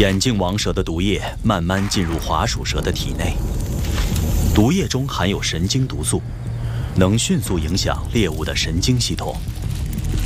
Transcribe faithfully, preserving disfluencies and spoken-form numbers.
眼镜王蛇的毒液慢慢进入滑鼠蛇的体内，毒液中含有神经毒素，能迅速影响猎物的神经系统。